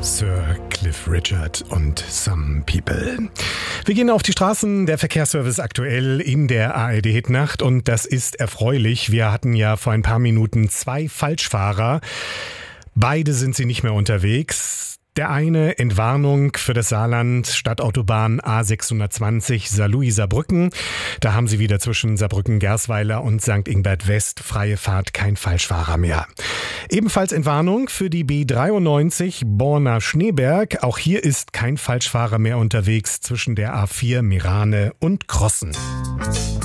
Sir Cliff Richard und Some People. Wir gehen auf die Straßen, der Verkehrsservice aktuell in der ARD-Hitnacht und das ist erfreulich. Wir hatten ja vor ein paar Minuten 2 Falschfahrer. Beide sind sie nicht mehr unterwegs. Der eine Entwarnung für das Saarland, Stadtautobahn A620 Saarlouis-Saarbrücken. Da haben sie wieder zwischen Saarbrücken-Gersweiler und St. Ingbert West freie Fahrt, kein Falschfahrer mehr. Ebenfalls Entwarnung für die B93 Borna-Schneeberg. Auch hier ist kein Falschfahrer mehr unterwegs zwischen der A4 Mirane und Crossen.